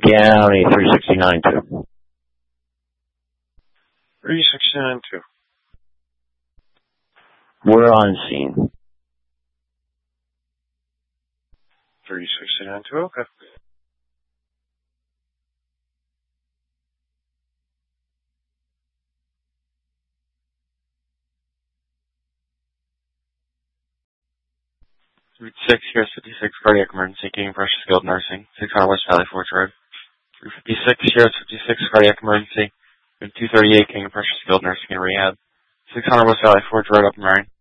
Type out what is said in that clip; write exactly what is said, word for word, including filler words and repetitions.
County, three sixty-nine two. three sixty-nine two. We're on scene. three sixty-nine two, okay. Route six, here's fifty-six, cardiac emergency, King Precious Skilled Nursing, six hundred West Valley Forge Road. Route fifty-six, here's fifty-six, cardiac emergency, Route two thirty-eight, King Precious Skilled Nursing and Rehab, six hundred West Valley Forge Road, Upper Marion.